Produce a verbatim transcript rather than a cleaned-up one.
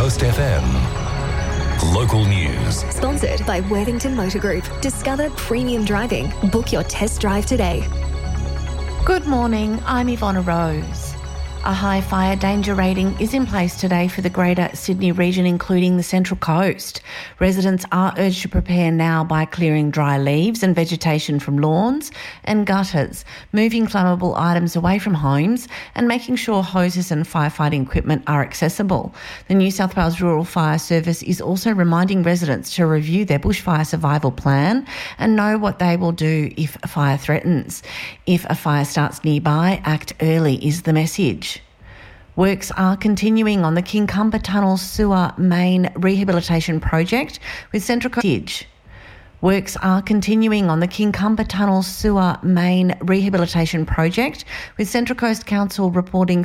Coast F M. Local news. Sponsored by Worthington Motor Group. Discover premium driving. Book your test drive today. Good morning, I'm Yvonne Rose. A high fire danger rating is in place today for the Greater Sydney region, including the Central Coast. Residents are urged to prepare now by clearing dry leaves and vegetation from lawns and gutters, moving flammable items away from homes and making sure hoses and firefighting equipment are accessible. The New South Wales Rural Fire Service is also reminding residents to review their bushfire survival plan and know what they will do if a fire threatens. If a fire starts nearby, act early is the message. Works are continuing on the Kincumber Tunnel Sewer Main Rehabilitation Project with Central Coast. Works are continuing on the Kincumber Tunnel Sewer Main Rehabilitation Project with Central Coast Council reporting